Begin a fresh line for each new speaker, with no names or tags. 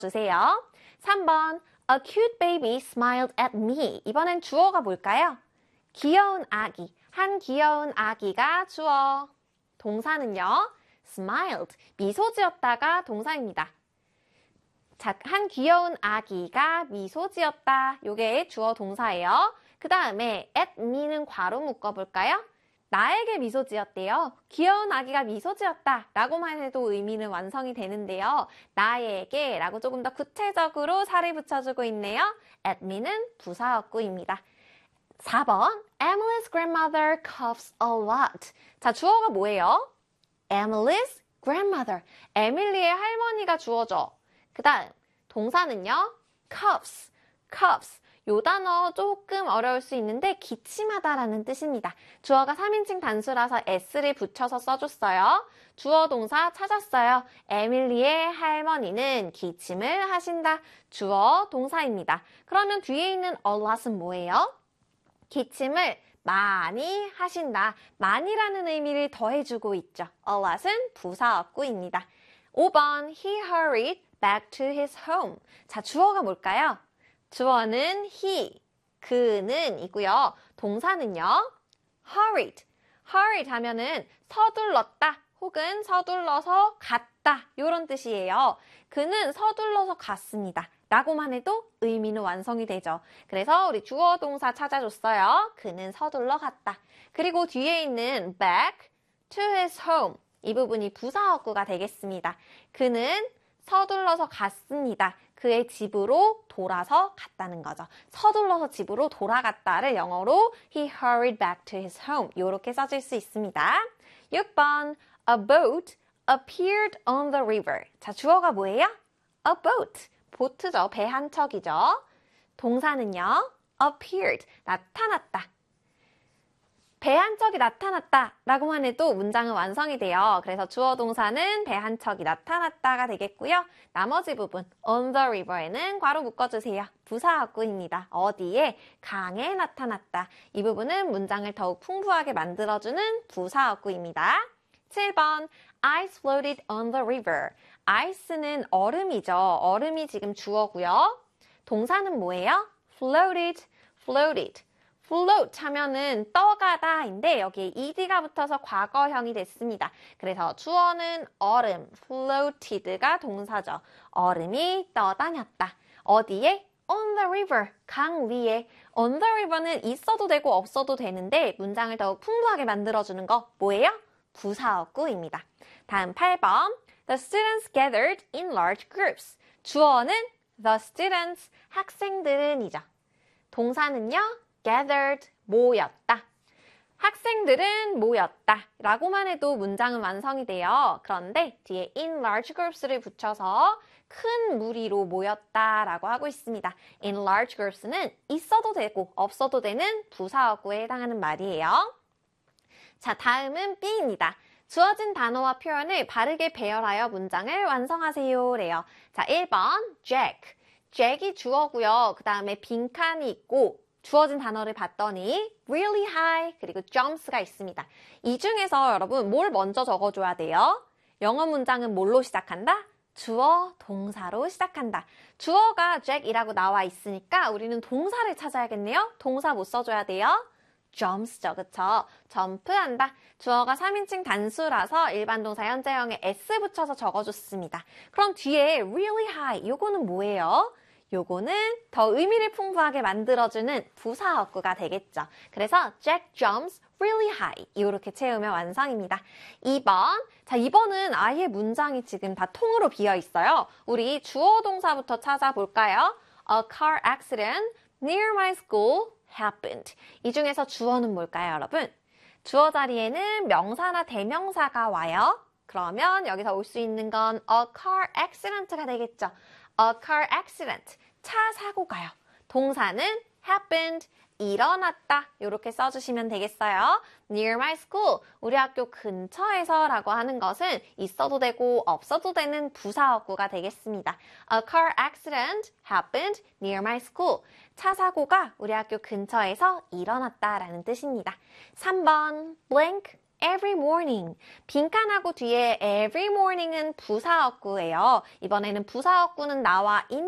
주세요. 3번 A cute baby smiled at me. 이번엔 주어가 뭘까요? 귀여운 아기. 한 귀여운 아기가 주어. 동사는요. smiled. 미소 지었다가 동사입니다. 자, 한 귀여운 아기가 미소 지었다. 요게 주어 동사예요. 그 다음에 at me는 괄호 묶어볼까요? 나에게 미소 지었대요. 귀여운 아기가 미소 지었다 라고만 해도 의미는 완성이 되는데요. 나에게 라고 조금 더 구체적으로 살을 붙여주고 있네요. at me는 부사어구입니다. 4번 Emily's grandmother coughs a lot. 자, 주어가 뭐예요? Emily's grandmother. 에밀리의 할머니가 주어죠. 그 다음 동사는요. coughs. coughs. 요 단어 조금 어려울 수 있는데 기침하다라는 뜻입니다. 주어가 3인칭 단수라서 s를 붙여서 써줬어요. 주어 동사 찾았어요. 에밀리의 할머니는 기침을 하신다. 주어 동사입니다. 그러면 뒤에 있는 a lot은 뭐예요? 기침을 많이 하신다. 많이라는 의미를 더해주고 있죠. a lot은 부사어구입니다. 5번 He hurried back to his home. 자, 주어가 뭘까요? 주어는 he, 그는 이고요. 동사는요. hurried. hurried 하면은 서둘렀다 혹은 서둘러서 갔다 이런 뜻이에요. 그는 서둘러서 갔습니다. 라고만 해도 의미는 완성이 되죠. 그래서 우리 주어 동사 찾아줬어요. 그는 서둘러 갔다. 그리고 뒤에 있는 back to his home. 이 부분이 부사어구가 되겠습니다. 그는 서둘러서 갔습니다. 그의 집으로 돌아서 갔다는 거죠. 서둘러서 집으로 돌아갔다를 영어로 he hurried back to his home. 이렇게 써질 수 있습니다. 6번 A boat appeared on the river. 자, 주어가 뭐예요? A boat. 보트죠. 배 한 척이죠. 동사는요. appeared. 나타났다. 배 한 척이 나타났다 라고만 해도 문장은 완성이 돼요. 그래서 주어 동사는 배 한 척이 나타났다가 되겠고요. 나머지 부분 on the river에는 괄호 묶어주세요. 부사어구입니다. 어디에? 강에 나타났다. 이 부분은 문장을 더욱 풍부하게 만들어주는 부사어구입니다. 7번 Ice floated on the river. ice는 얼음이죠. 얼음이 지금 주어고요. 동사는 뭐예요? floated, floated. float 하면은 떠가다인데 여기에 ed가 붙어서 과거형이 됐습니다. 그래서 주어는 얼음, floated가 동사죠. 얼음이 떠다녔다. 어디에? on the river, 강 위에. on the river는 있어도 되고 없어도 되는데 문장을 더욱 풍부하게 만들어주는 거 뭐예요? 부사어구입니다. 다음 8번 The students gathered in large groups. 주어는 the students, 학생들은이죠. 동사는요. gathered, 모였다. 학생들은 모였다 라고만 해도 문장은 완성이 돼요. 그런데 뒤에 in large groups를 붙여서 큰 무리로 모였다 라고 하고 있습니다. in large groups는 있어도 되고 없어도 되는 부사어구에 해당하는 말이에요. 자, 다음은 B입니다. 주어진 단어와 표현을 바르게 배열하여 문장을 완성하세요 래요. 자, 1번 Jack. Jack이 주어고요. 그 다음에 빈칸이 있고 주어진 단어를 봤더니 really high 그리고 jumps가 있습니다. 이 중에서 여러분 뭘 먼저 적어줘야 돼요? 영어 문장은 뭘로 시작한다? 주어, 동사로 시작한다. 주어가 Jack이라고 나와 있으니까 우리는 동사를 찾아야겠네요. 동사 뭐 써줘야 돼요? jumps죠, 그쵸? 점프한다. 주어가 3인칭 단수라서 일반 동사 현재형에 s 붙여서 적어줬습니다. 그럼 뒤에 really high, 요거는 뭐예요? 요거는 더 의미를 풍부하게 만들어주는 부사어구가 되겠죠. 그래서 Jack jumps really high. 이렇게 채우면 완성입니다. 2번. 자, 2번은 아예 문장이 지금 다 통으로 비어 있어요. 우리 주어 동사부터 찾아볼까요? A car accident near my school happened. 이 중에서 주어는 뭘까요, 여러분? 주어 자리에는 명사나 대명사가 와요. 그러면 여기서 올 수 있는 건 a car accident가 되겠죠. A car accident, 차 사고가요. 동사는 happened, 일어났다. 이렇게 써주시면 되겠어요. Near my school, 우리 학교 근처에서 라고 하는 것은 있어도 되고 없어도 되는 부사어구가 되겠습니다. A car accident happened near my school. 차 사고가 우리 학교 근처에서 일어났다라는 뜻입니다. 3번, blank every morning. 빈칸하고 뒤에 every morning은 부사어구예요. 이번에는 부사어구는 나와 있는